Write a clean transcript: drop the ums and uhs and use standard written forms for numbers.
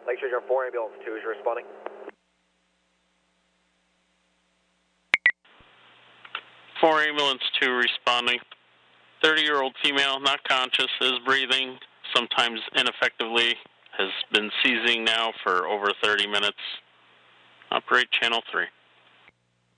Lakeshore John 4, ambulance 2 is responding. Four ambulance 2 responding. 30-year-old female, not conscious, is breathing, sometimes ineffectively, has been seizing now for over 30 minutes. Operate channel 3.